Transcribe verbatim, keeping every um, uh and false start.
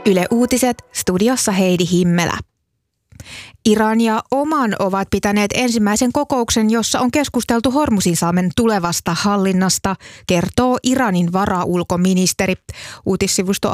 Yle Uutiset, studiossa Heidi Himmelä. Iran ja Oman ovat pitäneet ensimmäisen kokouksen, jossa on keskusteltu Hormuzinsalmen tulevasta hallinnasta, kertoo Iranin varaulkoministeri. Uutissivusto